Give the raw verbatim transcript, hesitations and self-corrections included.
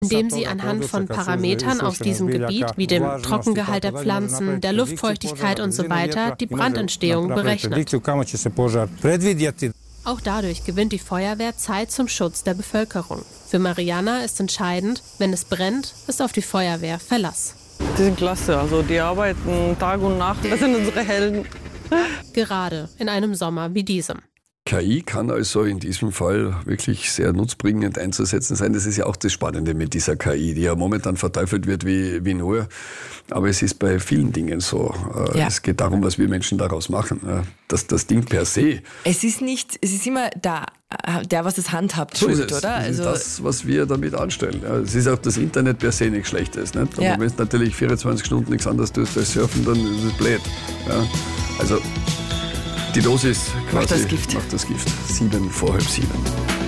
indem sie anhand von Parametern aus diesem Gebiet, wie dem Trockengehalt der Pflanzen, der Luftfeuchtigkeit und so weiter, die Brandentstehung berechnet. Auch dadurch gewinnt die Feuerwehr Zeit zum Schutz der Bevölkerung. Für Mariana ist entscheidend, wenn es brennt, ist auf die Feuerwehr Verlass. Die sind klasse, also die arbeiten Tag und Nacht, das sind unsere Helden. Gerade in einem Sommer wie diesem. K I kann also in diesem Fall wirklich sehr nutzbringend einzusetzen sein. Das ist ja auch das Spannende mit dieser K I, die ja momentan verteufelt wird wie, wie nur. Aber es ist bei vielen Dingen so. Ja. Es geht darum, was wir Menschen daraus machen. Das, das Ding per se. Es ist nicht, es ist immer da, der, was es handhabt, so schuld, ist es. oder? Das also ist das, was wir damit anstellen. Es ist auch das Internet per se nichts Schlechtes. Nicht? Aber ja. wenn du natürlich vierundzwanzig Stunden nichts anderes tust als surfen, dann ist es blöd. Ja? Also die Dosis quasi macht das Gift. Macht das Gift. Sieben vor halb sieben.